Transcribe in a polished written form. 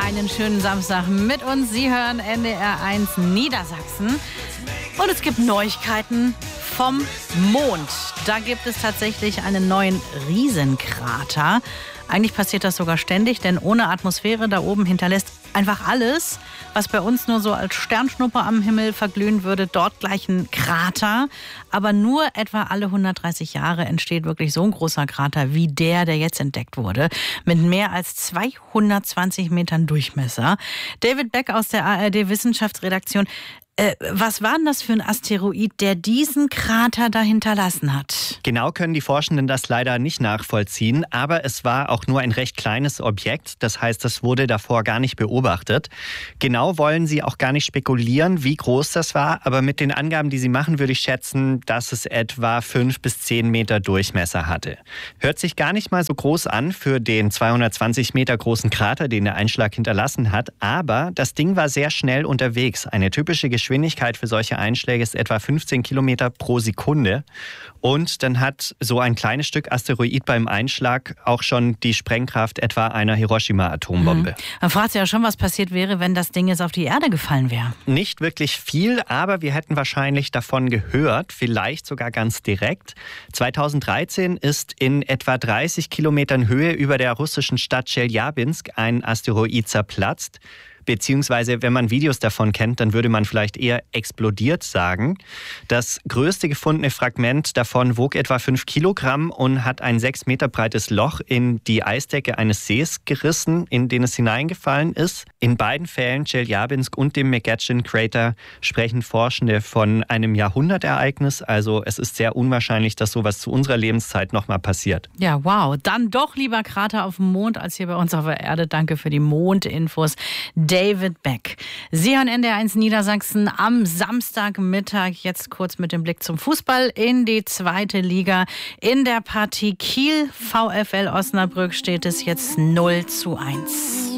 einen schönen Samstag mit uns. Sie hören NDR1 Niedersachsen. Und es gibt Neuigkeiten vom Mond. Da gibt es tatsächlich einen neuen Riesenkrater. Eigentlich passiert das sogar ständig, denn ohne Atmosphäre da oben hinterlässt einfach alles, was bei uns nur so als Sternschnuppe am Himmel verglühen würde, dort gleich ein Krater. Aber nur etwa alle 130 Jahre entsteht wirklich so ein großer Krater wie der jetzt entdeckt wurde, mit mehr als 220 Metern Durchmesser. David Beck aus der ARD-Wissenschaftsredaktion. Was war denn das für ein Asteroid, der diesen Krater da hinterlassen hat? Genau können die Forschenden das leider nicht nachvollziehen, aber es war auch nur ein recht kleines Objekt. Das heißt, das wurde davor gar nicht beobachtet. Genau wollen sie auch gar nicht spekulieren, wie groß das war, aber mit den Angaben, die sie machen, würde ich schätzen, dass es etwa 5 bis 10 Meter Durchmesser hatte. Hört sich gar nicht mal so groß an für den 220 Meter großen Krater, den der Einschlag hinterlassen hat, aber das Ding war sehr schnell unterwegs. Eine typische Geschwindigkeit für solche Einschläge ist etwa 15 Kilometer pro Sekunde. Und dann hat so ein kleines Stück Asteroid beim Einschlag auch schon die Sprengkraft etwa einer Hiroshima-Atombombe. Man fragt sich ja schon, was passiert wäre, wenn das Ding jetzt auf die Erde gefallen wäre. Nicht wirklich viel, aber wir hätten wahrscheinlich davon gehört, vielleicht sogar ganz direkt. 2013 ist in etwa 30 Kilometern Höhe über der russischen Stadt Tscheljabinsk ein Asteroid zerplatzt. Beziehungsweise, wenn man Videos davon kennt, dann würde man vielleicht eher explodiert sagen. Das größte gefundene Fragment davon wog etwa 5 Kilogramm und hat ein 6 Meter breites Loch in die Eisdecke eines Sees gerissen, in den es hineingefallen ist. In beiden Fällen, Tscheljabinsk und dem McGetchin Crater, sprechen Forschende von einem Jahrhundertereignis. Also es ist sehr unwahrscheinlich, dass sowas zu unserer Lebenszeit nochmal passiert. Ja, wow. Dann doch lieber Krater auf dem Mond als hier bei uns auf der Erde. Danke für die Mondinfos, David Beck. Sie hören NDR1 Niedersachsen am Samstagmittag. Jetzt kurz mit dem Blick zum Fußball in die 2. Liga. In der Partie Kiel VfL Osnabrück steht es jetzt 0:1.